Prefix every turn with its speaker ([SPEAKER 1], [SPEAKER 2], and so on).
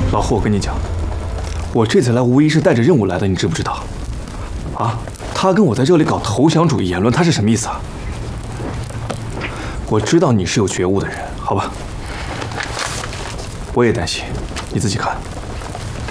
[SPEAKER 1] 老胡，我跟你讲，我这次来无疑是带着任务来的，你知不知道？啊，他跟我在这里搞投降主义言论，他是什么意思啊？我知道你是有觉悟的人，好吧？我也担心，你自己看。